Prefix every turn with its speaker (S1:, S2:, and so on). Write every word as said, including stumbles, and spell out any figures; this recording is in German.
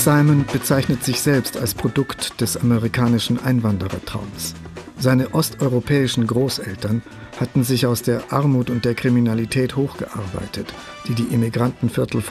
S1: Simon bezeichnet sich selbst als Produkt des amerikanischen Einwanderertraums. Seine osteuropäischen Großeltern hatten sich aus der Armut und der Kriminalität hochgearbeitet, die die Immigrantenviertel